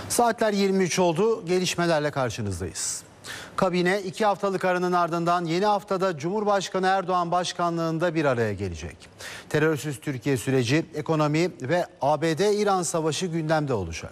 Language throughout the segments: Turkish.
Saatler 23 oldu. Gelişmelerle karşınızdayız. Kabine 2 haftalık aranın ardından yeni haftada Cumhurbaşkanı Erdoğan başkanlığında bir araya gelecek. Terörsüz Türkiye süreci, ekonomi ve ABD-İran savaşı gündemde olacak.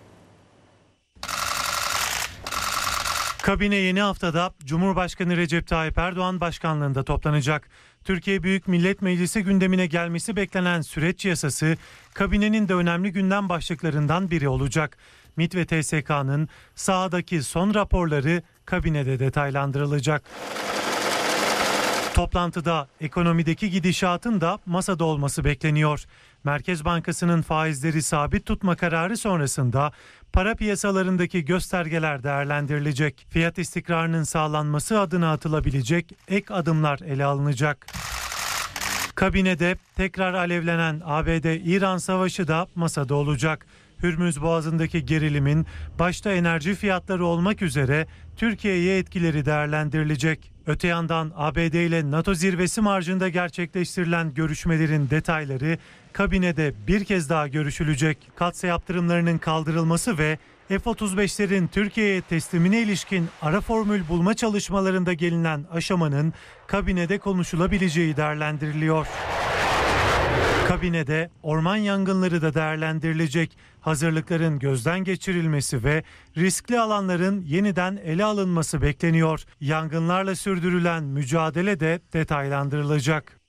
Kabine yeni haftada Cumhurbaşkanı Recep Tayyip Erdoğan başkanlığında toplanacak. Türkiye Büyük Millet Meclisi gündemine gelmesi beklenen süreç yasası kabinenin de önemli gündem başlıklarından biri olacak. MİT ve TSK'nın sahadaki son raporları kabinede detaylandırılacak. Toplantıda ekonomideki gidişatın da masada olması bekleniyor. Merkez Bankası'nın faizleri sabit tutma kararı sonrasında para piyasalarındaki göstergeler değerlendirilecek. Fiyat istikrarının sağlanması adına atılabilecek ek adımlar ele alınacak. Kabinede tekrar alevlenen ABD-İran savaşı da masada olacak. Hürmüz Boğazı'ndaki gerilimin başta enerji fiyatları olmak üzere Türkiye'ye etkileri değerlendirilecek. Öte yandan ABD ile NATO zirvesi marjında gerçekleştirilen görüşmelerin detayları kabinede bir kez daha görüşülecek. Katsa yaptırımlarının kaldırılması ve F-35'lerin Türkiye'ye teslimine ilişkin ara formül bulma çalışmalarında gelinen aşamanın kabinede konuşulabileceği değerlendiriliyor. Kabinede orman yangınları da değerlendirilecek. Hazırlıkların gözden geçirilmesi ve riskli alanların yeniden ele alınması bekleniyor. Yangınlarla sürdürülen mücadele de detaylandırılacak.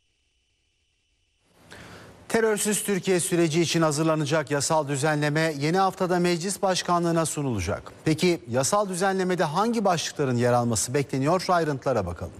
Terörsüz Türkiye süreci için hazırlanacak yasal düzenleme yeni haftada meclis başkanlığına sunulacak. Peki yasal düzenlemede hangi başlıkların yer alması bekleniyor? Ayrıntılara bakalım.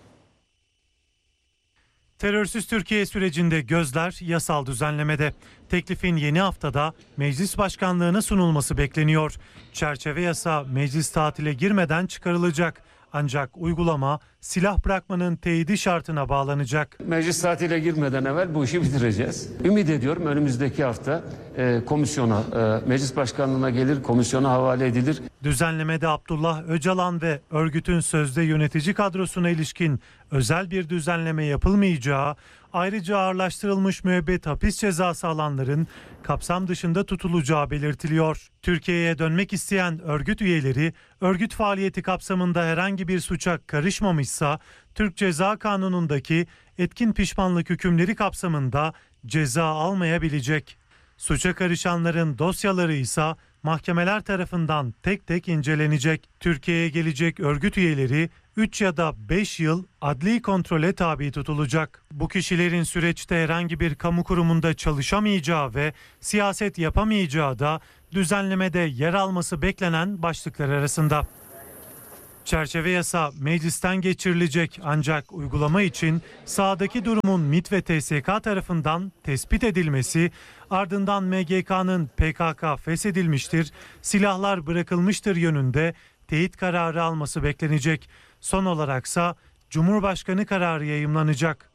Terörsüz Türkiye sürecinde gözler yasal düzenlemede. Teklifin yeni haftada meclis başkanlığına sunulması bekleniyor. Çerçeve yasa meclis tatile girmeden çıkarılacak. Ancak uygulama silah bırakmanın teyidi şartına bağlanacak. Meclis tatile girmeden evvel bu işi bitireceğiz. Ümit ediyorum önümüzdeki hafta komisyona, meclis başkanlığına gelir, komisyona havale edilir. Düzenlemede Abdullah Öcalan ve örgütün sözde yönetici kadrosuna ilişkin özel bir düzenleme yapılmayacağı, ayrıca ağırlaştırılmış müebbet hapis cezası alanların kapsam dışında tutulacağı belirtiliyor. Türkiye'ye dönmek isteyen örgüt üyeleri örgüt faaliyeti kapsamında herhangi bir suça karışmamışsa Türk Ceza Kanunu'ndaki etkin pişmanlık hükümleri kapsamında ceza almayabilecek. Suça karışanların dosyaları ise mahkemeler tarafından tek tek incelenecek. Türkiye'ye gelecek örgüt üyeleri 3 ya da 5 yıl adli kontrole tabi tutulacak. Bu kişilerin süreçte herhangi bir kamu kurumunda çalışamayacağı ve siyaset yapamayacağı da düzenlemede yer alması beklenen başlıklar arasında. Çerçeve yasa meclisten geçirilecek ancak uygulama için sahadaki durumun MİT ve TSK tarafından tespit edilmesi, ardından MGK'nın PKK feshedilmiştir, silahlar bırakılmıştır yönünde teyit kararı alması beklenecek. Son olaraksa Cumhurbaşkanı kararı yayımlanacak.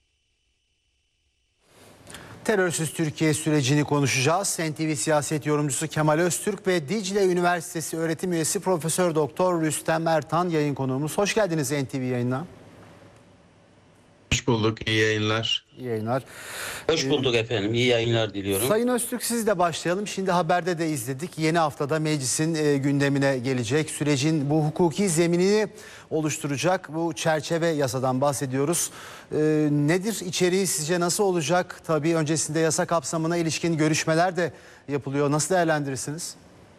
Terörsüz Türkiye sürecini konuşacağız. NTV siyaset yorumcusu Kemal Öztürk ve Dicle Üniversitesi öğretim üyesi Profesör Doktor Rüstem Ertan yayın konuğumuz. Hoş geldiniz NTV yayına. Hoş bulduk. İyi yayınlar. İyi yayınlar. Hoş bulduk efendim. İyi yayınlar diliyorum. Sayın Öztürk, sizle başlayalım. Şimdi haberde de izledik. Yeni haftada meclisin gündemine gelecek. Sürecin bu hukuki zeminini oluşturacak bu çerçeve yasadan bahsediyoruz. Nedir içeriği, sizce nasıl olacak? Tabii öncesinde yasa kapsamına ilişkin görüşmeler de yapılıyor. Nasıl değerlendirirsiniz?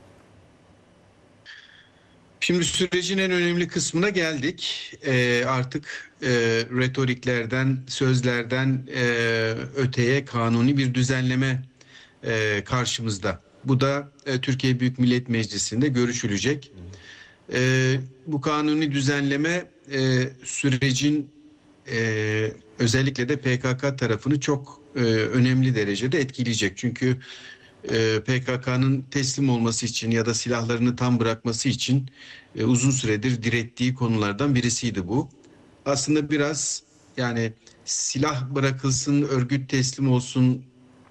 Şimdi sürecin en önemli kısmına geldik. Artık retoriklerden, sözlerden öteye kanuni bir düzenleme karşımızda. Bu da Türkiye Büyük Millet Meclisi'nde görüşülecek. Bu kanuni düzenleme sürecin özellikle de PKK tarafını çok önemli derecede etkileyecek. Çünkü PKK'nın teslim olması için ya da silahlarını tam bırakması için uzun süredir direttiği konulardan birisiydi bu. Aslında biraz yani silah bırakılsın, örgüt teslim olsun,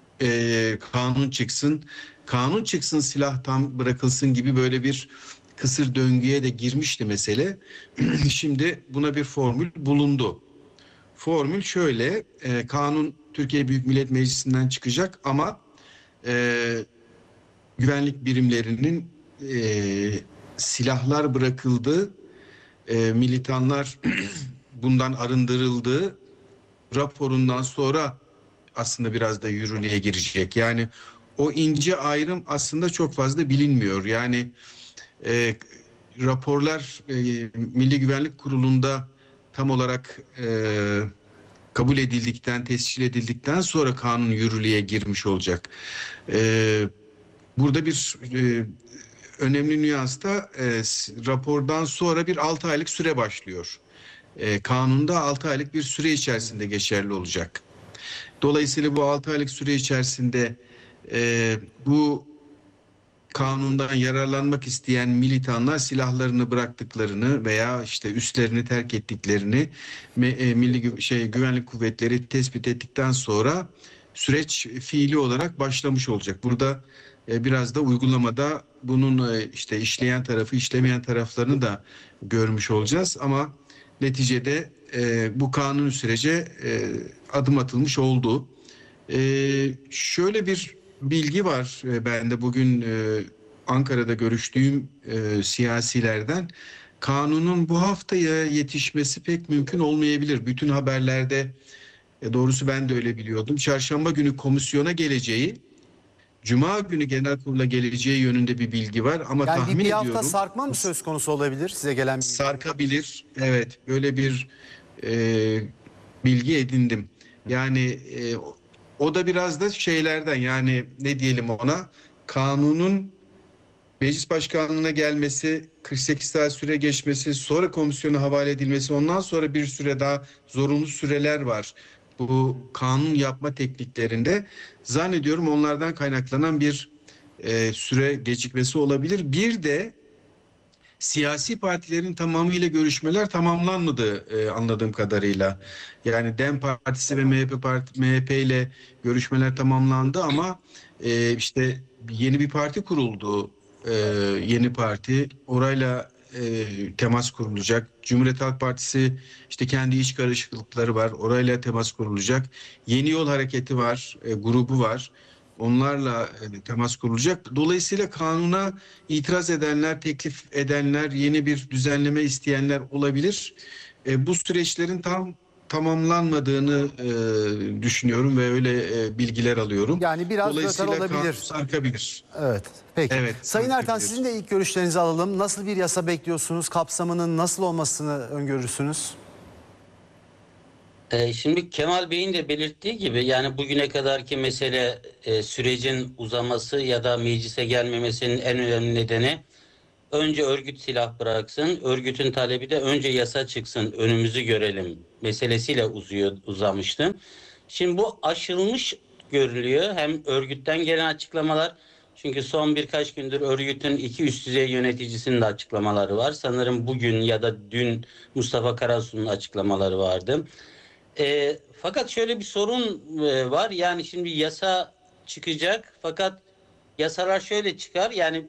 kanun çıksın, silah tam bırakılsın gibi böyle bir kısır döngüye de girmişti mesele. Şimdi buna bir formül bulundu. Formül şöyle, kanun Türkiye Büyük Millet Meclisi'nden çıkacak ama güvenlik birimlerinin silahlar bırakıldığı, militanlar bundan arındırıldığı raporundan sonra aslında biraz da yürürlüğe girecek. Yani o ince ayrım aslında çok fazla bilinmiyor. Yani raporlar Milli Güvenlik Kurulu'nda tam olarak kabul edildikten, tescil edildikten sonra kanun yürürlüğe girmiş olacak. Burada bir önemli nüans da rapordan sonra bir 6 aylık süre başlıyor. Kanunda 6 aylık bir süre içerisinde geçerli olacak. Dolayısıyla bu 6 aylık süre içerisinde bu kanundan yararlanmak isteyen militanlar silahlarını bıraktıklarını veya işte üslerini terk ettiklerini Milli Güvenlik Kuvvetleri tespit ettikten sonra süreç fiili olarak başlamış olacak. Burada biraz da uygulamada bunun işte işleyen tarafı, işlemeyen taraflarını da görmüş olacağız ama neticede bu kanuni sürece adım atılmış oldu. Şöyle bir bilgi var bende bugün Ankara'da görüştüğüm siyasilerden. Kanunun bu haftaya yetişmesi pek mümkün olmayabilir. Bütün haberlerde doğrusu ben de öyle biliyordum. Çarşamba günü komisyona geleceği, Cuma günü genel kurula geleceği yönünde bir bilgi var ama Yani tahmin bir ediyorum. hafta sarkma mı söz konusu olabilir size gelen bilgi? Sarkabilir. Evet, böyle bir bilgi edindim. Yani o da biraz da şeylerden, yani ne diyelim ona, kanunun meclis başkanlığına gelmesi, 48 saat süre geçmesi, sonra komisyona havale edilmesi, ondan sonra bir süre daha zorunlu süreler var. Bu kanun yapma tekniklerinde zannediyorum onlardan kaynaklanan bir süre gecikmesi olabilir. Bir de siyasi partilerin tamamıyla görüşmeler tamamlanmadı anladığım kadarıyla. Yani DEM Partisi ve MHP ile görüşmeler tamamlandı ama işte yeni bir parti kuruldu. Yeni parti orayla temas kurulacak. Cumhuriyet Halk Partisi işte kendi iç karışıklıkları var. Orayla temas kurulacak. Yeni Yol Hareketi var, grubu var. Onlarla temas kurulacak. Dolayısıyla kanuna itiraz edenler, teklif edenler, yeni bir düzenleme isteyenler olabilir. Bu süreçlerin tamamlanmadığını düşünüyorum ve öyle bilgiler alıyorum. Yani biraz rötar olabilir. Kanun sarkabilir. Evet. Peki. Evet, Sayın Ertan, sarkabilir. sizin de ilk görüşlerinizi alalım. Nasıl bir yasa bekliyorsunuz? Kapsamının nasıl olmasını öngörürsünüz? Şimdi Kemal Bey'in de belirttiği gibi yani bugüne kadarki mesele sürecin uzaması ya da meclise gelmemesinin en önemli nedeni önce örgüt silah bıraksın, örgütün talebi de önce yasa çıksın, önümüzü görelim meselesiyle uzamıştı. Şimdi bu aşılmış görülüyor. Hem örgütten gelen açıklamalar, çünkü son birkaç gündür örgütün iki üst düzey yöneticisinin de açıklamaları var. Sanırım bugün ya da dün Mustafa Karasu'nun açıklamaları vardı. Fakat şöyle bir sorun var. Yani şimdi yasa çıkacak fakat yasalar şöyle çıkar. Yani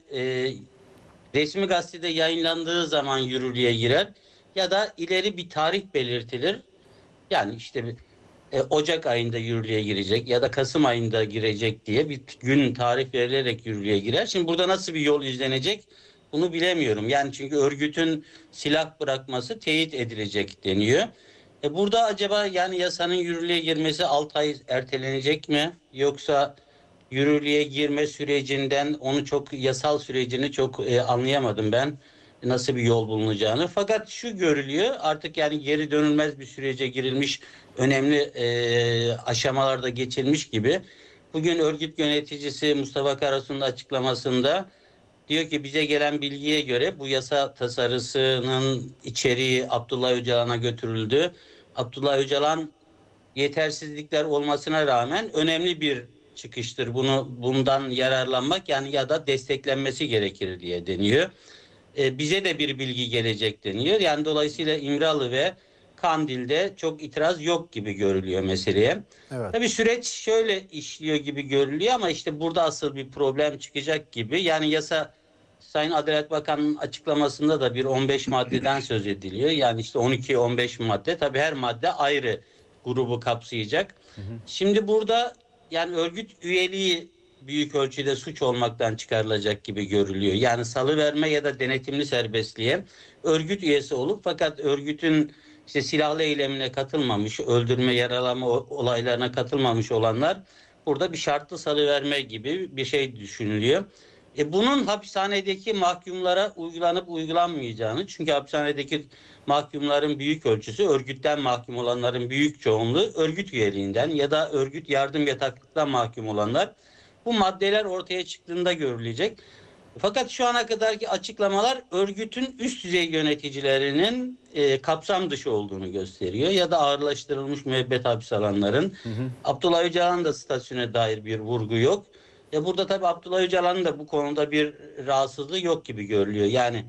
resmi gazetede yayınlandığı zaman yürürlüğe girer ya da ileri bir tarih belirtilir. Yani işte Ocak ayında yürürlüğe girecek ya da Kasım ayında girecek diye bir gün tarih verilerek yürürlüğe girer. Şimdi burada nasıl bir yol izlenecek bunu bilemiyorum. Yani çünkü örgütün silah bırakması teyit edilecek deniyor. Burada acaba yani yasanın yürürlüğe girmesi 6 ay ertelenecek mi? Yoksa yürürlüğe girme sürecinden onu çok yasal sürecini çok anlayamadım ben. Nasıl bir yol bulunacağını. Fakat şu görülüyor artık yani geri dönülmez bir sürece girilmiş, önemli aşamalarda geçilmiş gibi. Bugün örgüt yöneticisi Mustafa Karasu'nun açıklamasında diyor ki bize gelen bilgiye göre bu yasa tasarısının içeriği Abdullah Öcalan'a götürüldü. Abdullah Öcalan yetersizlikler olmasına rağmen önemli bir çıkıştır. Bundan yararlanmak yani ya da desteklenmesi gerekir diye deniyor. Bize de bir bilgi gelecek deniyor. Yani dolayısıyla İmralı ve Kandil'de çok itiraz yok gibi görülüyor meseleye. Evet. Tabii süreç şöyle işliyor gibi görülüyor ama işte burada asıl bir problem çıkacak gibi. Yani yasa Sayın Adalet Bakanı'nın açıklamasında da bir 15 maddeden söz ediliyor. Yani işte 12-15 madde. Tabii her madde ayrı grubu kapsayacak. Şimdi burada yani örgüt üyeliği büyük ölçüde suç olmaktan çıkarılacak gibi görülüyor. Yani salıverme ya da denetimli serbestliğe örgüt üyesi olup fakat örgütün işte silahlı eylemine katılmamış, öldürme, yaralama olaylarına katılmamış olanlar burada bir şartlı salıverme gibi bir şey düşünülüyor. Bunun hapishanedeki mahkumlara uygulanıp uygulanmayacağını, çünkü hapishanedeki mahkumların büyük ölçüsü, örgütten mahkum olanların büyük çoğunluğu örgüt üyeliğinden ya da örgüt yardım yataklıktan mahkum olanlar, bu maddeler ortaya çıktığında görülecek. Fakat şu ana kadarki açıklamalar örgütün üst düzey yöneticilerinin kapsam dışı olduğunu gösteriyor ya da ağırlaştırılmış müebbet hapis alanların. Abdullah Öcalan'ın da statüsüne dair bir vurgu yok. Burada tabii Abdullah Öcalan'ın da bu konuda bir rahatsızlığı yok gibi görülüyor. Yani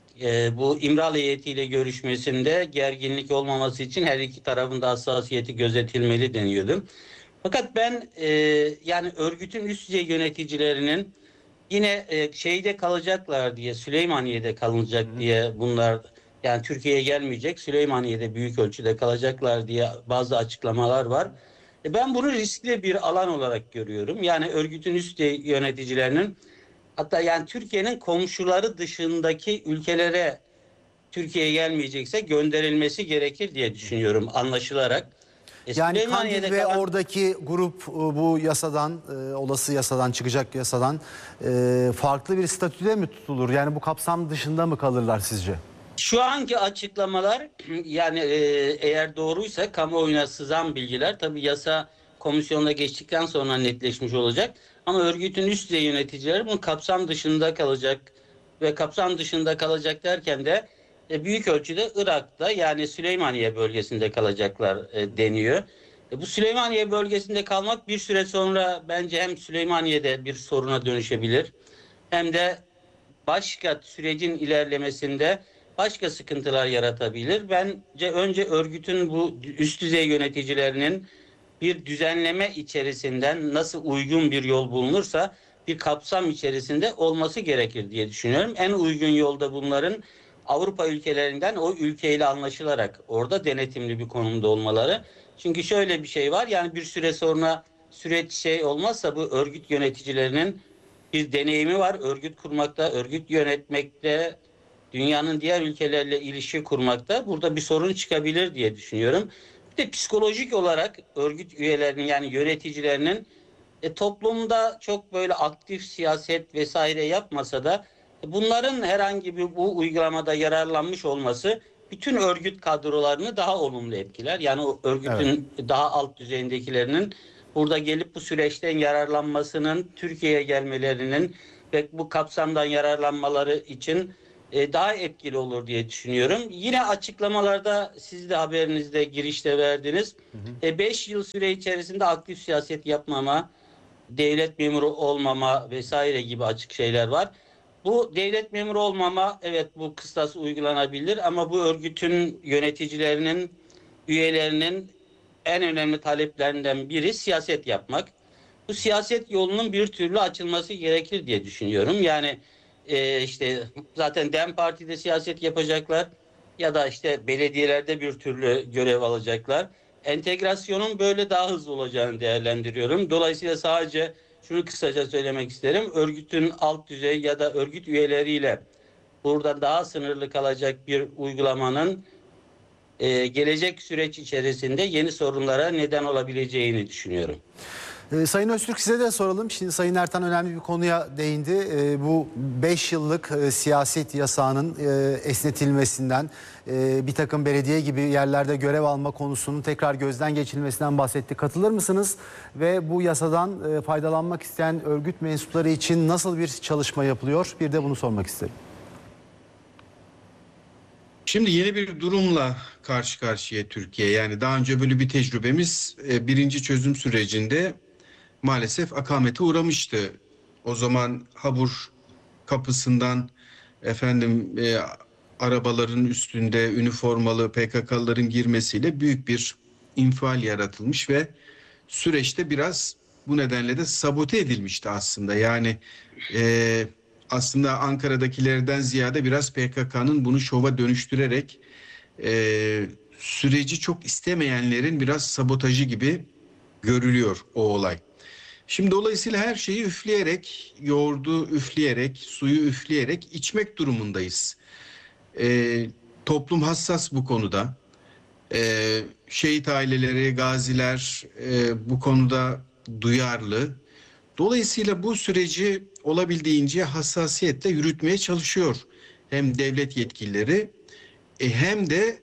bu İmralı heyetiyle görüşmesinde gerginlik olmaması için her iki tarafın da hassasiyeti gözetilmeli deniyordu. Fakat ben yani örgütün üst düzey yöneticilerinin yine şeyde kalacaklar diye, Süleymaniye'de kalacak diye, bunlar yani Türkiye'ye gelmeyecek, Süleymaniye'de büyük ölçüde kalacaklar diye bazı açıklamalar var. Ben bunu riskli bir alan olarak görüyorum. Yani örgütün üst yöneticilerinin, hatta yani Türkiye'nin komşuları dışındaki ülkelere Türkiye'ye gelmeyecekse gönderilmesi gerekir diye düşünüyorum, anlaşılarak. Yani Kandil ve oradaki grup bu yasadan, olası yasadan, çıkacak yasadan farklı bir statüde mi tutulur? Yani bu kapsam dışında mı kalırlar sizce? Şu anki açıklamalar, yani eğer doğruysa kamuoyuna sızan bilgiler tabii yasa komisyonda geçtikten sonra netleşmiş olacak. Ama örgütün üst düzey yöneticileri bunun kapsam dışında kalacak ve kapsam dışında kalacak derken de büyük ölçüde Irak'ta, yani Süleymaniye bölgesinde kalacaklar deniyor. Bu Süleymaniye bölgesinde kalmak bir süre sonra bence hem Süleymaniye'de bir soruna dönüşebilir hem de başka sürecin ilerlemesinde başka sıkıntılar yaratabilir. Bence önce örgütün bu üst düzey yöneticilerinin bir düzenleme içerisinden nasıl uygun bir yol bulunursa bir kapsam içerisinde olması gerekir diye düşünüyorum. En uygun yolda bunların Avrupa ülkelerinden o ülkeyle anlaşılarak orada denetimli bir konumda olmaları. Çünkü şöyle bir şey var, yani bir süre sonra süreç şey olmazsa bu örgüt yöneticilerinin bir deneyimi var. Örgüt kurmakta, örgüt yönetmekte, dünyanın diğer ülkelerle ilişki kurmakta. Burada bir sorun çıkabilir diye düşünüyorum. Bir de psikolojik olarak örgüt üyelerinin, yani yöneticilerinin toplumda çok böyle aktif siyaset vesaire yapmasa da bunların herhangi bir bu uygulamada yararlanmış olması bütün örgüt kadrolarını daha olumlu etkiler. Yani o örgütün daha alt düzeyindekilerinin burada gelip bu süreçten yararlanmasının, Türkiye'ye gelmelerinin ve bu kapsamdan yararlanmaları için daha etkili olur diye düşünüyorum. Yine açıklamalarda siz de haberinizde girişte verdiniz. 5 yıl süre içerisinde aktif siyaset yapmama, devlet memuru olmama vesaire gibi açık şeyler var. Bu devlet memuru olmama, evet, bu kıstas uygulanabilir ama bu örgütün yöneticilerinin, üyelerinin en önemli taleplerinden biri siyaset yapmak. Bu siyaset yolunun bir türlü açılması gerekir diye düşünüyorum. Yani işte zaten DEM Parti'de siyaset yapacaklar ya da işte belediyelerde bir türlü görev alacaklar. Entegrasyonun böyle daha hızlı olacağını değerlendiriyorum. Dolayısıyla sadece şunu kısaca söylemek isterim. Örgütün alt düzey ya da örgüt üyeleriyle burada daha sınırlı kalacak bir uygulamanın gelecek süreç içerisinde yeni sorunlara neden olabileceğini düşünüyorum. Sayın Öztürk, size de soralım. Şimdi Sayın Ertan önemli bir konuya değindi. Bu 5 yıllık siyaset yasağının esnetilmesinden, bir takım belediye gibi yerlerde görev alma konusunun tekrar gözden geçirilmesinden bahsetti. Katılır mısınız? Ve bu yasadan faydalanmak isteyen örgüt mensupları için nasıl bir çalışma yapılıyor? Bir de bunu sormak isterim. Şimdi yeni bir durumla karşı karşıya Türkiye. Yani daha önce böyle bir tecrübemiz birinci çözüm sürecinde maalesef akamete uğramıştı. O zaman Habur kapısından arabaların üstünde üniformalı PKK'lıların girmesiyle büyük bir infial yaratılmış ve süreçte biraz bu nedenle de sabote edilmişti aslında. Yani aslında Ankara'dakilerden ziyade biraz PKK'nın bunu şova dönüştürerek süreci çok istemeyenlerin biraz sabotajı gibi görülüyor o olay. Şimdi dolayısıyla her şeyi üfleyerek, yoğurdu üfleyerek, suyu üfleyerek içmek durumundayız. Toplum hassas bu konuda. Şehit aileleri, gaziler bu konuda duyarlı. Dolayısıyla bu süreci olabildiğince hassasiyetle yürütmeye çalışıyor. Hem devlet yetkilileri hem de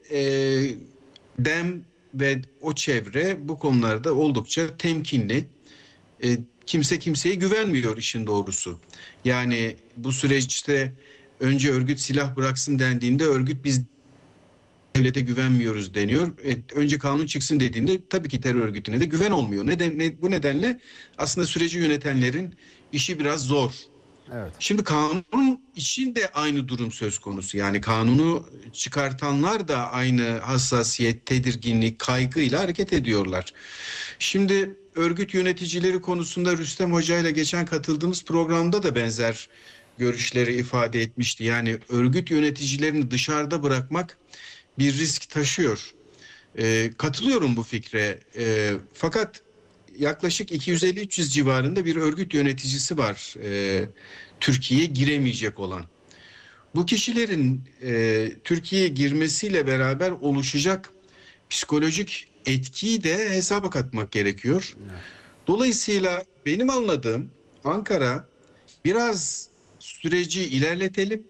DEM ve o çevre bu konularda oldukça temkinli. Kimse kimseye güvenmiyor işin doğrusu. Yani bu süreçte önce örgüt silah bıraksın dendiğinde örgüt biz devlete güvenmiyoruz deniyor. Önce kanun çıksın dediğinde tabii ki terör örgütüne de güven olmuyor. Bu nedenle aslında süreci yönetenlerin işi biraz zor. Evet. Şimdi kanun için de aynı durum söz konusu. Yani kanunu çıkartanlar da aynı hassasiyet, tedirginlik, kaygıyla hareket ediyorlar. Şimdi örgüt yöneticileri konusunda Rüstem Hoca ile geçen katıldığımız programda da benzer görüşleri ifade etmişti. Yani örgüt yöneticilerini dışarıda bırakmak bir risk taşıyor. Katılıyorum bu fikre. Fakat yaklaşık 250-300 civarında bir örgüt yöneticisi var. Türkiye'ye giremeyecek olan. Bu kişilerin Türkiye'ye girmesiyle beraber oluşacak psikolojik etkiyi de hesaba katmak gerekiyor. Dolayısıyla benim anladığım Ankara biraz süreci ilerletelim,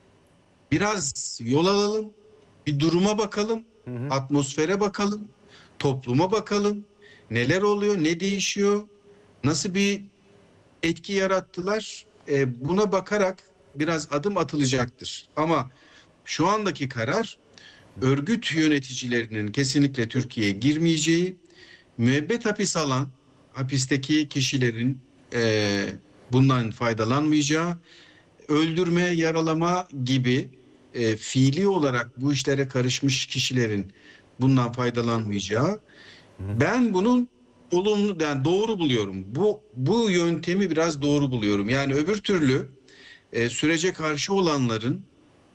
biraz yol alalım, bir duruma bakalım, atmosfere bakalım, topluma bakalım, neler oluyor, ne değişiyor, nasıl bir etki yarattılar. Buna bakarak biraz adım atılacaktır. Ama şu andaki karar örgüt yöneticilerinin kesinlikle Türkiye'ye girmeyeceği, müebbet hapis alan hapisteki kişilerin bundan faydalanmayacağı, öldürme, yaralama gibi fiili olarak bu işlere karışmış kişilerin bundan faydalanmayacağı. Ben bunun olumlu, yani doğru buluyorum. Bu yöntemi biraz doğru buluyorum. Yani öbür türlü sürece karşı olanların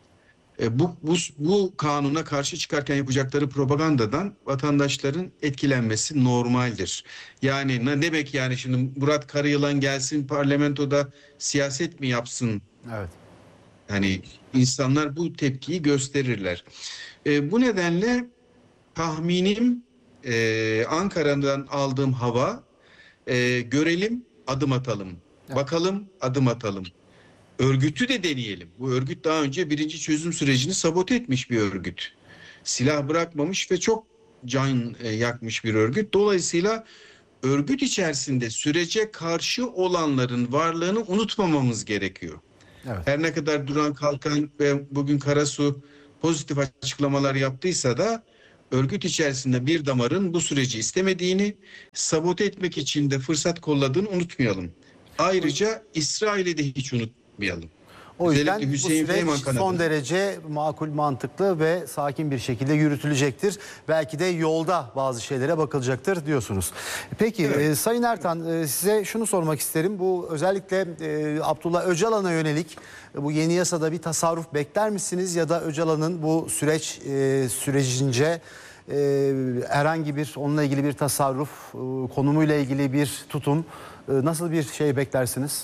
bu kanuna karşı çıkarken yapacakları propagandadan vatandaşların etkilenmesi normaldir. Yani ne demek yani şimdi Murat Karayılan gelsin parlamentoda siyaset mi yapsın? Evet. Yani insanlar bu tepkiyi gösterirler. Bu nedenle tahminim Ankara'dan aldığım hava görelim, adım atalım. Bakalım, adım atalım. Örgütü de deneyelim. Bu örgüt daha önce birinci çözüm sürecini sabote etmiş bir örgüt. Silah bırakmamış ve çok can yakmış bir örgüt. Dolayısıyla örgüt içerisinde sürece karşı olanların varlığını unutmamamız gerekiyor. Evet. Her ne kadar Duran Kalkan ve bugün Karasu pozitif açıklamalar yaptıysa da örgüt içerisinde bir damarın bu süreci istemediğini, sabote etmek için de fırsat kolladığını unutmayalım. Ayrıca İsrail'i de hiç unutmayalım. O yüzden Özellikle bu Hüseyin süreç Feyman son kanadı. derece makul, mantıklı ve sakin bir şekilde yürütülecektir. Belki de yolda bazı şeylere bakılacaktır diyorsunuz. Peki Evet. Sayın Ertan, size şunu sormak isterim. Bu özellikle Abdullah Öcalan'a yönelik bu yeni yasada bir tasarruf bekler misiniz? Ya da Öcalan'ın bu sürecince herhangi bir onunla ilgili bir tasarruf, konumuyla ilgili bir tutum, nasıl bir şey beklersiniz?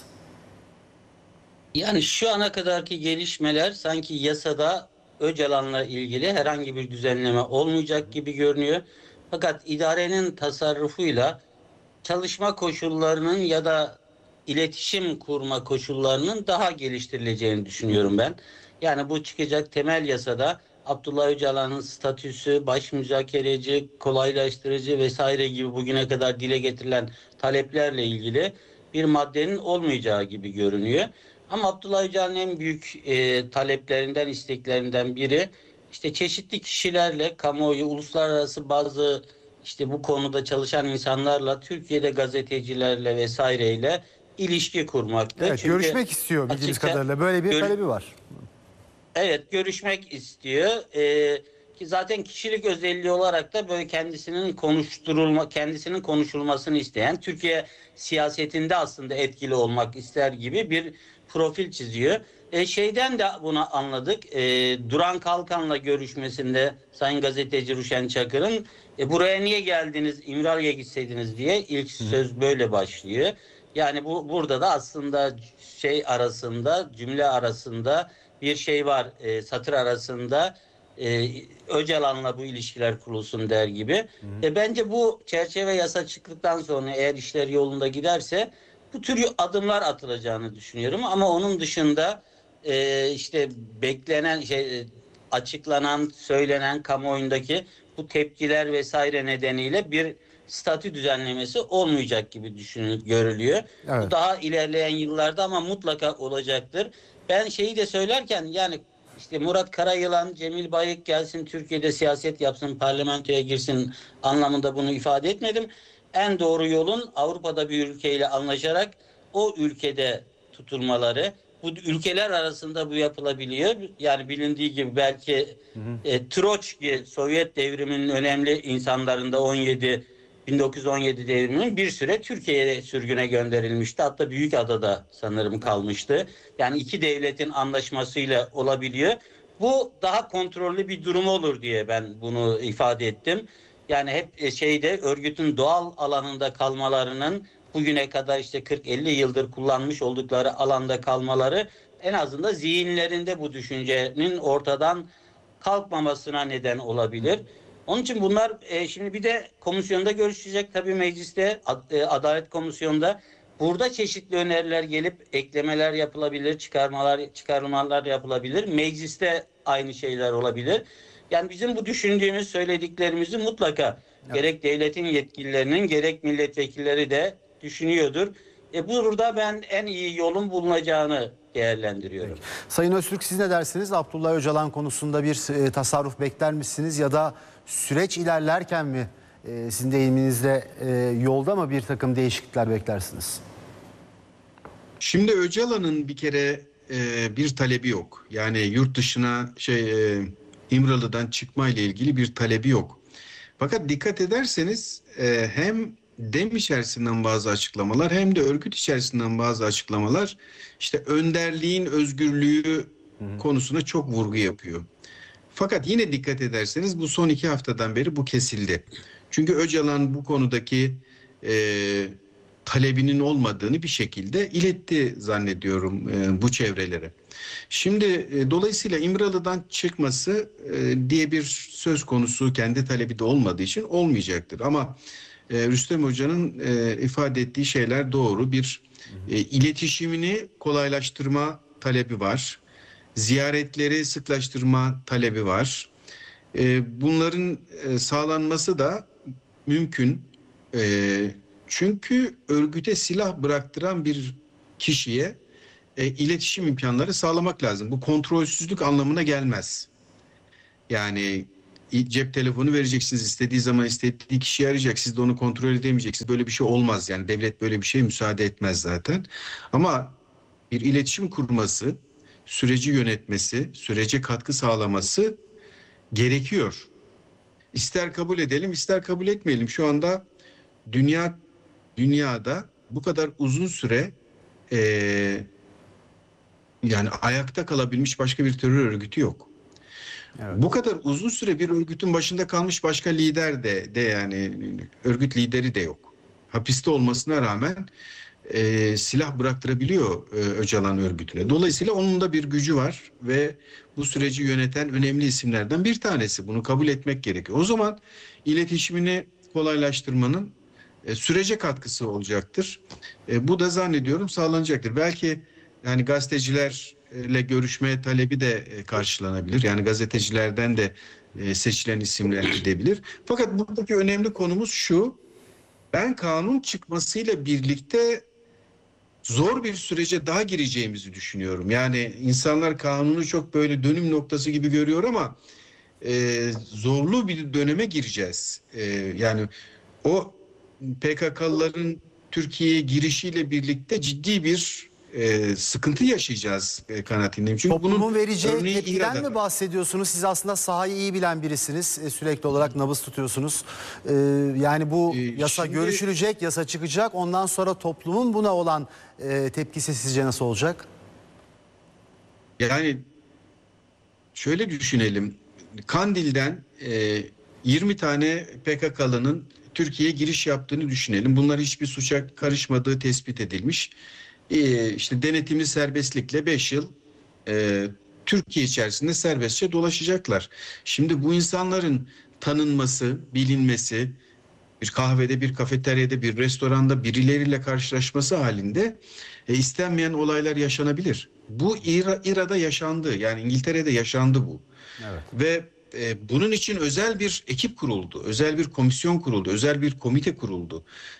Yani şu ana kadarki gelişmeler sanki yasada Öcalan'la ilgili herhangi bir düzenleme olmayacak gibi görünüyor. Fakat idarenin tasarrufuyla çalışma koşullarının ya da iletişim kurma koşullarının daha geliştirileceğini düşünüyorum ben. Yani bu çıkacak temel yasada Abdullah Öcalan'ın statüsü, baş müzakereci, kolaylaştırıcı vesaire gibi bugüne kadar dile getirilen taleplerle ilgili bir maddenin olmayacağı gibi görünüyor. Ama Abdullah Öcalan'ın en büyük taleplerinden, isteklerinden biri işte çeşitli kişilerle, kamuoyu, uluslararası bazı işte bu konuda çalışan insanlarla, Türkiye'de gazetecilerle vesaireyle ilişki kurmaktı. Evet, Çünkü görüşmek istiyor bildiğimiz açıkça kadarıyla. Böyle bir talebi var. Evet, görüşmek istiyor. ki zaten kişilik özelliği olarak da böyle kendisinin konuşulmasını isteyen, Türkiye siyasetinde aslında etkili olmak ister gibi bir profil çiziyor. Şeyden de bunu anladık. Duran Kalkan'la görüşmesinde Sayın Gazeteci Ruşen Çakır'ın buraya niye geldiniz, İmralı'ya gitseydiniz diye ilk söz böyle başlıyor. Yani burada da aslında cümle arasında bir şey var, satır arasında Öcalan'la bu ilişkiler kurulsun der gibi. Bence bu çerçeve yasa çıktıktan sonra eğer işler yolunda giderse bu tür adımlar atılacağını düşünüyorum. Ama onun dışında işte beklenen açıklanan, söylenen kamuoyundaki bu tepkiler vesaire nedeniyle bir statü düzenlemesi olmayacak gibi görülüyor. Evet. Bu daha ilerleyen yıllarda ama mutlaka olacaktır. Ben şeyi de söylerken yani işte Murat Karayılan, Cemil Bayık gelsin Türkiye'de siyaset yapsın, parlamentoya girsin anlamında bunu ifade etmedim. En doğru yolun Avrupa'da bir ülkeyle anlaşarak o ülkede tutulmaları. Bu ülkeler arasında bu yapılabiliyor. Yani bilindiği gibi belki Troçki Sovyet devriminin önemli insanlarında 1917 devriminin bir süre Türkiye'ye sürgüne gönderilmişti. Hatta Büyükada'da sanırım kalmıştı. Yani iki devletin anlaşmasıyla olabiliyor. Bu daha kontrollü bir durum olur diye ben bunu ifade ettim. Yani hep örgütün doğal alanında kalmalarının bugüne kadar işte 40-50 yıldır kullanmış oldukları alanda kalmaları en azından zihinlerinde bu düşüncenin ortadan kalkmamasına neden olabilir. Onun için bunlar şimdi bir de komisyonda görüşecek tabii mecliste, Adalet Komisyonu'nda. Burada çeşitli öneriler gelip eklemeler yapılabilir, çıkarmalar yapılabilir. Mecliste aynı şeyler olabilir. Yani bizim bu düşündüğümüz, söylediklerimizi mutlaka gerek devletin yetkililerinin gerek milletvekilleri de düşünüyordur. Burada ben en iyi yolun bulunacağını değerlendiriyorum. Sayın Öztürk, siz ne dersiniz? Abdullah Öcalan konusunda bir tasarruf bekler misiniz ya da süreç ilerlerken mi sizin deyiminizle yolda mı bir takım değişiklikler beklersiniz? Şimdi Öcalan'ın bir kere bir talebi yok. Yani yurt dışına İmralı'dan çıkma ile ilgili bir talebi yok. Fakat dikkat ederseniz hem DEM içerisinden bazı açıklamalar hem de örgüt içerisinden bazı açıklamalar işte önderliğin özgürlüğü konusuna çok vurgu yapıyor. Fakat yine dikkat ederseniz bu son 2 haftadan beri bu kesildi. Çünkü Öcalan bu konudaki talebinin olmadığını bir şekilde iletti zannediyorum bu çevrelere. Şimdi dolayısıyla İmralı'dan çıkması diye bir söz konusu kendi talebi de olmadığı için olmayacaktır. Ama Rüstem Hoca'nın ifade ettiği şeyler doğru. Bir iletişimini kolaylaştırma talebi var. Ziyaretleri sıklaştırma talebi var. Bunların sağlanması da mümkün. Çünkü örgüte silah bıraktıran bir kişiye iletişim imkanları sağlamak lazım. Bu kontrolsüzlük anlamına gelmez. Yani cep telefonu vereceksiniz, istediği zaman istediği kişiyi arayacak, siz de onu kontrol edemeyeceksiniz. Böyle bir şey olmaz, yani devlet böyle bir şeye müsaade etmez zaten. Ama bir iletişim kurması, süreci yönetmesi, sürece katkı sağlaması gerekiyor. İster kabul edelim, ister kabul etmeyelim. Şu anda dünyada bu kadar uzun süre yani ayakta kalabilmiş başka bir terör örgütü yok. Evet. Bu kadar uzun süre bir örgütün başında kalmış başka lider de yani örgüt lideri de yok. Hapiste olmasına rağmen silah bıraktırabiliyor Öcalan örgütüne. Dolayısıyla onun da bir gücü var ve bu süreci yöneten önemli isimlerden bir tanesi. Bunu kabul etmek gerekiyor. O zaman iletişimini kolaylaştırmanın sürece katkısı olacaktır. Bu da zannediyorum sağlanacaktır. Belki yani gazetecilerle görüşme talebi de karşılanabilir. Yani gazetecilerden de seçilen isimler gidebilir. Fakat buradaki önemli konumuz şu: ben kanun çıkmasıyla birlikte zor bir sürece daha gireceğimizi düşünüyorum. Yani insanlar kanunu çok böyle dönüm noktası gibi görüyor ama zorlu bir döneme gireceğiz. Yani o PKK'lıların Türkiye'ye girişiyle birlikte ciddi bir sıkıntı yaşayacağız kanaatindeyim. Çünkü Toplumun bunun vereceği örneği tepkiden İran'da mi var. bahsediyorsunuz? Siz aslında sahayı iyi bilen birisiniz. Sürekli olarak nabız tutuyorsunuz. Yani bu yasa Şimdi- görüşülecek, yasa çıkacak. Ondan sonra toplumun buna olan tepkisi sizce nasıl olacak? Yani şöyle düşünelim. Kandil'den 20 tane PKK'lının Türkiye'ye giriş yaptığını düşünelim. Bunlar hiçbir suça karışmadığı tespit edilmiş. İşte denetimli serbestlikle 5 yıl Türkiye içerisinde serbestçe dolaşacaklar. Şimdi bu insanların tanınması, bilinmesi, bir kahvede, bir kafeteryada, bir restoranda birileriyle karşılaşması halinde istenmeyen olaylar yaşanabilir. Bu İRA'da yaşandı. Yani İngiltere'de yaşandı bu. Evet. Ve bunun için özel bir ekip kuruldu, özel bir komisyon kuruldu, özel bir komite kuruldu.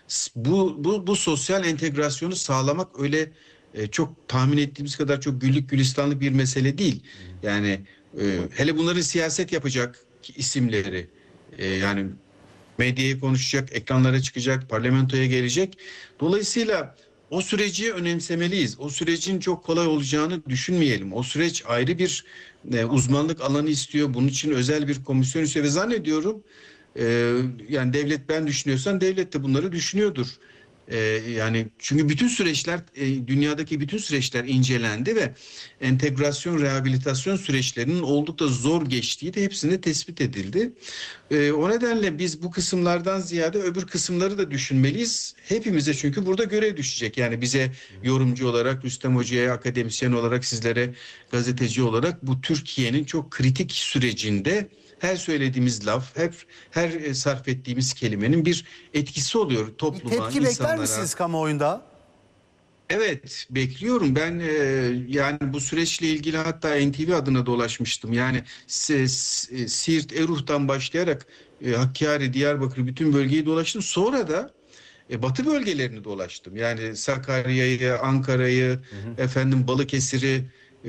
Bu sosyal entegrasyonu sağlamak öyle çok tahmin ettiğimiz kadar çok güllük gülistanlık bir mesele değil. Yani hele bunların siyaset yapacak isimleri, yani medyaya konuşacak, ekranlara çıkacak, parlamentoya gelecek. Dolayısıyla o süreci önemsemeliyiz. O sürecin çok kolay olacağını düşünmeyelim. O süreç ayrı bir uzmanlık alanı istiyor. Bunun için özel bir komisyon istiyor ve zannediyorum yani devlet, ben düşünüyorsam devlet de bunları düşünüyordur. Yani çünkü bütün süreçler, dünyadaki bütün süreçler incelendi ve entegrasyon, rehabilitasyon süreçlerinin oldukça zor geçtiği de hepsinde tespit edildi. O nedenle biz bu kısımlardan ziyade öbür kısımları da düşünmeliyiz. Hepimize çünkü burada görev düşecek. Yani bize yorumcu olarak, Rüstem Hoca'ya, akademisyen olarak, sizlere gazeteci olarak bu Türkiye'nin çok kritik sürecinde her söylediğimiz laf, her sarf ettiğimiz kelimenin bir etkisi oluyor Bir topluma, tepki bekler insanlara. misiniz kamuoyunda? Evet, bekliyorum. Ben yani bu süreçle ilgili hatta NTV adına dolaşmıştım. Yani Siirt, Eruh'tan başlayarak Hakkari, Diyarbakır bütün bölgeyi dolaştım. Sonra da batı bölgelerini dolaştım. Yani Sakarya'yı, Ankara'yı, efendim Balıkesir'i,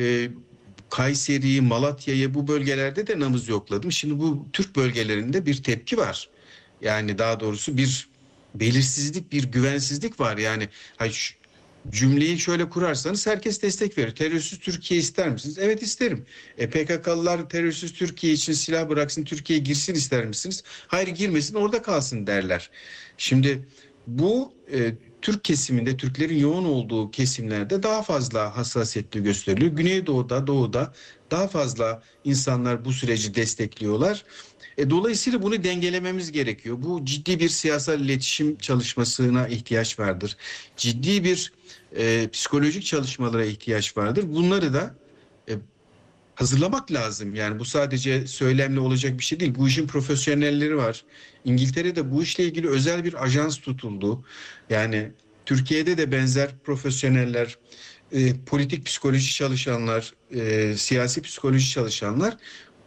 Kayseri'yi, Malatya'yı, bu bölgelerde de nabız yokladım. Şimdi bu Türk bölgelerinde bir tepki var. Yani daha doğrusu bir belirsizlik, bir güvensizlik var. Yani cümleyi şöyle kurarsanız herkes destek verir. Terörsüz Türkiye ister misiniz? Evet, isterim. PKK'lılar terörsüz Türkiye için silah bıraksın, Türkiye'ye girsin ister misiniz? Hayır, girmesin, orada kalsın derler. Şimdi bu Türk kesiminde, Türklerin yoğun olduğu kesimlerde daha fazla hassasiyetli gösteriliyor. Güneydoğu'da, Doğu'da daha fazla insanlar bu süreci destekliyorlar. Dolayısıyla bunu dengelememiz gerekiyor. Bu ciddi bir siyasal iletişim çalışmasına ihtiyaç vardır. Ciddi bir psikolojik çalışmalara ihtiyaç vardır. Bunları da hazırlamak lazım. Yani bu sadece söylemle olacak bir şey değil. Bu işin profesyonelleri var. İngiltere'de bu işle ilgili özel bir ajans tutuldu. Yani Türkiye'de de benzer profesyoneller, politik psikoloji çalışanlar, siyasi psikoloji çalışanlar,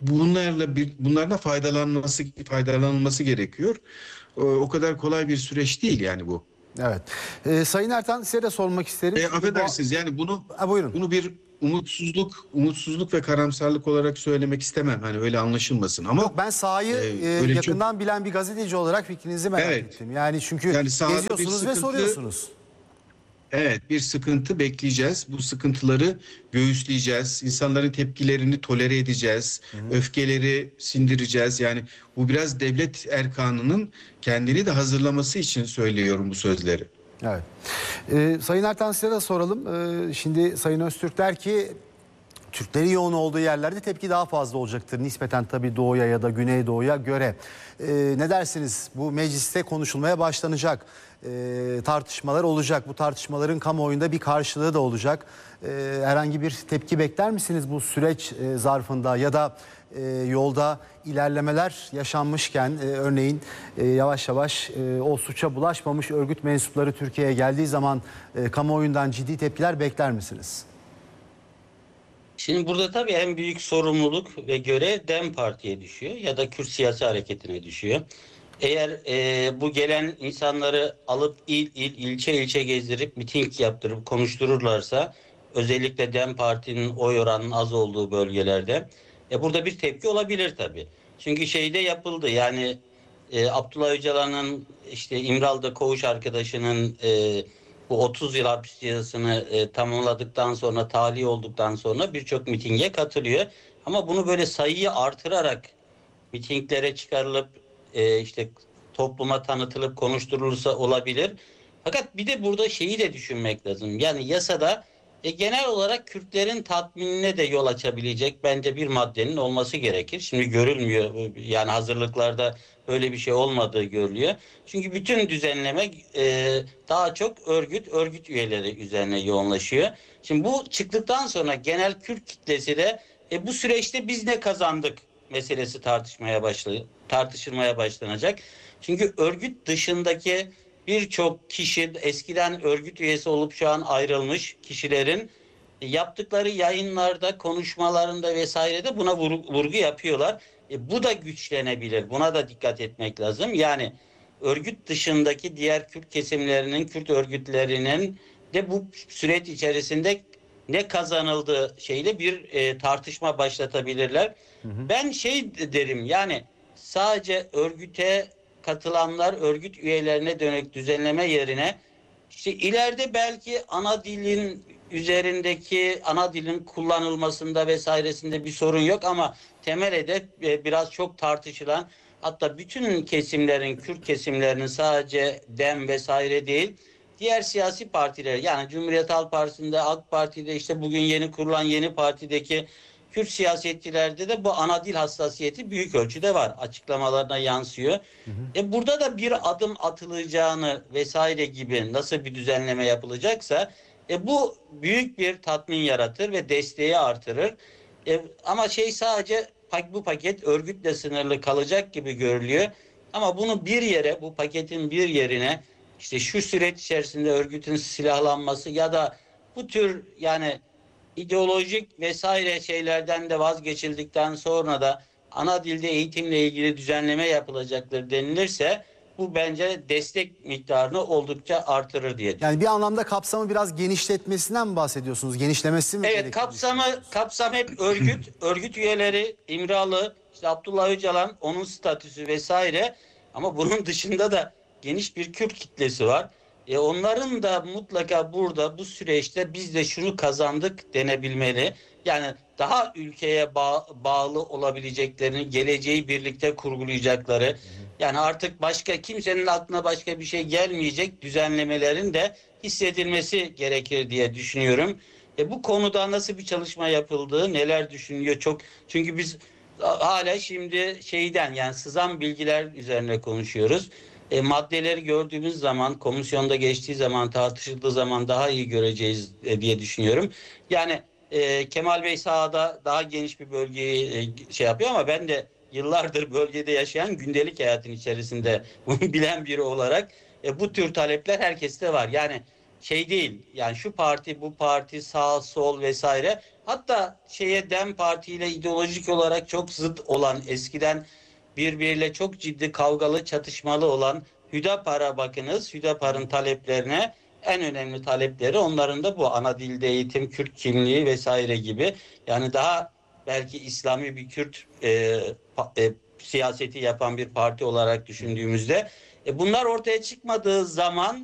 bunlarla faydalanılması gerekiyor. O kadar kolay bir süreç değil yani bu. Evet. Sayın Ertan, size de sormak isterim. Çünkü Affedersiniz, yani buyurun. bunu bir umutsuzluk ve karamsarlık olarak söylemek istemem. Hani öyle anlaşılmasın ama Yok, ben sahayı öyle yakından bilen bir gazeteci olarak fikrinizi merak Evet. ettim. Yani çünkü Yani sahada bir geziyorsunuz ve sıkıntı- soruyorsunuz. evet, bir sıkıntı bekleyeceğiz. Bu sıkıntıları göğüsleyeceğiz. İnsanların tepkilerini tolere edeceğiz. Öfkeleri sindireceğiz. Yani bu biraz devlet erkanının kendini de hazırlaması için söylüyorum bu sözleri. Evet. Sayın Ertan, size de soralım. Şimdi Sayın Öztürk der ki Türklerin yoğun olduğu yerlerde tepki daha fazla olacaktır. Nispeten tabii doğuya ya da güneydoğuya göre. Ne dersiniz? Bu mecliste konuşulmaya başlanacak. Tartışmalar olacak. Bu tartışmaların kamuoyunda bir karşılığı da olacak. Herhangi bir tepki bekler misiniz bu süreç zarfında ya da yolda ilerlemeler yaşanmışken örneğin yavaş yavaş o suça bulaşmamış örgüt mensupları Türkiye'ye geldiği zaman kamuoyundan ciddi tepkiler bekler misiniz? Şimdi burada tabii en büyük sorumluluk ve görev DEM Parti'ye düşüyor ya da Kürt Siyasi Hareketi'ne düşüyor. Eğer bu gelen insanları alıp ilçe ilçe gezdirip miting yaptırıp konuştururlarsa, özellikle DEM Parti'nin oy oranının az olduğu bölgelerde burada bir tepki olabilir tabii. Çünkü şeyde yapıldı, yani Abdullah Öcalan'ın işte İmralı'da koğuş arkadaşının bu 30 yıl hapis cezasını tamamladıktan sonra, tahliye olduktan sonra birçok mitinge katılıyor. Ama bunu böyle sayıyı artırarak mitinglere çıkarılıp işte topluma tanıtılıp konuşturulursa olabilir. Fakat bir de burada şeyi de düşünmek lazım. Yani yasada genel olarak Kürtlerin tatminine de yol açabilecek bence bir maddenin olması gerekir. Şimdi görülmüyor, yani hazırlıklarda öyle bir şey olmadığı görülüyor. Çünkü bütün düzenleme daha çok örgüt üyeleri üzerine yoğunlaşıyor. Şimdi bu çıktıktan sonra genel Kürt kitlesi de bu süreçte biz ne kazandık meselesi tartışılmaya başlanacak. Çünkü örgüt dışındaki birçok kişi, eskiden örgüt üyesi olup şu an ayrılmış kişilerin yaptıkları yayınlarda, konuşmalarında vesairede buna vurgu yapıyorlar. Bu da güçlenebilir. Buna da dikkat etmek lazım. Yani örgüt dışındaki diğer Kürt kesimlerinin, Kürt örgütlerinin de bu süreç içerisinde ne kazanıldığı şeyle bir tartışma başlatabilirler. Ben şey derim, yani sadece örgüte katılanlar, örgüt üyelerine dönük düzenleme yerine işte ileride belki ana dilin kullanılmasında vesairesinde bir sorun yok ama temel hedef biraz çok tartışılan, hatta bütün kesimlerin, Kürt kesimlerinin, sadece DEM vesaire değil, diğer siyasi partiler, yani Cumhuriyet Halk Partisi'nde, AK Parti'de, işte bugün yeni kurulan yeni partideki Kürt siyasetçilerde de bu ana dil hassasiyeti büyük ölçüde var. Açıklamalarına yansıyor. Burada da bir adım atılacağını vesaire gibi, nasıl bir düzenleme yapılacaksa bu büyük bir tatmin yaratır ve desteği artırır. Ama sadece bu paket örgütle sınırlı kalacak gibi görülüyor. Ama bunu bu paketin bir yerine işte şu süreç içerisinde örgütün silahlanması ya da bu tür, yani ideolojik vesaire şeylerden de vazgeçildikten sonra da ana dilde eğitimle ilgili düzenleme yapılacaktır denilirse, bu bence destek miktarını oldukça artırır diye düşünüyorum. Yani bir anlamda kapsamı biraz genişletmesinden mi bahsediyorsunuz? Genişlemesi mi? Evet, kapsam hep örgüt üyeleri, İmralı, işte Abdullah Öcalan, onun statüsü vesaire, ama bunun dışında da geniş bir Kürt kitlesi var. Onların da mutlaka burada bu süreçte biz de şunu kazandık denebilmeli. Yani daha ülkeye bağlı olabileceklerini, geleceği birlikte kurgulayacakları, yani artık başka kimsenin aklına başka bir şey gelmeyecek düzenlemelerin de hissedilmesi gerekir diye düşünüyorum. Bu konuda nasıl bir çalışma yapıldığı, neler düşünülüyor çünkü biz hala şimdi yani sızan bilgiler üzerine konuşuyoruz. Maddeleri gördüğümüz zaman, komisyonda geçtiği zaman, tartışıldığı zaman daha iyi göreceğiz diye düşünüyorum. Yani Kemal Bey sahada daha geniş bir bölgeyi yapıyor ama ben de yıllardır bölgede yaşayan, gündelik hayatın içerisinde bunu bilen biri olarak bu tür talepler herkeste var. Yani değil, yani şu parti, bu parti, sağ, sol vesaire. Hatta DEM Parti ile ideolojik olarak çok zıt olan, eskiden birbiriyle çok ciddi kavgalı, çatışmalı olan Hüdapar'a bakınız. Hüdapar'ın taleplerine, en önemli talepleri onların da bu ana dilde eğitim, Kürt kimliği vesaire gibi. Yani daha belki İslami bir Kürt siyaseti yapan bir parti olarak düşündüğümüzde bunlar ortaya çıkmadığı zaman